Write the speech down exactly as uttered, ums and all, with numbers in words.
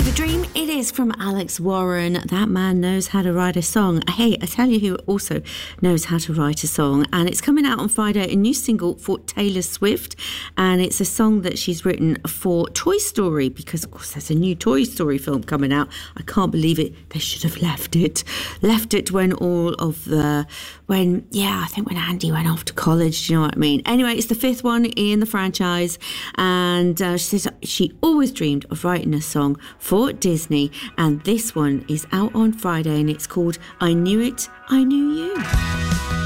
Fever Dream, it is from Alex Warren. That man knows how to write a song. Hey, I tell you who also knows how to write a song, and it's coming out on Friday, a new single for Taylor Swift, and it's a song that she's written for Toy Story, because of course there's a new Toy Story film coming out. I can't believe it. They should have left it. Left it when all of the, when, yeah, I think when Andy went off to college, do you know what I mean? Anyway, it's the fifth one in the franchise, and uh, she says she always dreamed of writing a song for Disney, and this one is out on Friday, and it's called I Knew It, I Knew You.